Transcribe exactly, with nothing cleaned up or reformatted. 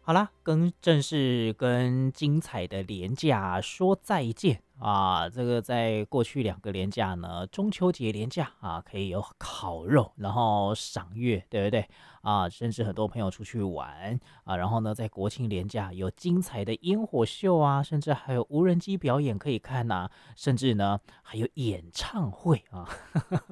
好啦，跟正式跟精彩的连假说再见啊！这个在过去两个连假呢，中秋节连假啊，可以有烤肉，然后赏月，对不对啊？甚至很多朋友出去玩啊，然后呢，在国庆连假有精彩的烟火秀啊，甚至还有无人机表演可以看呐、甚至呢还有演唱会啊。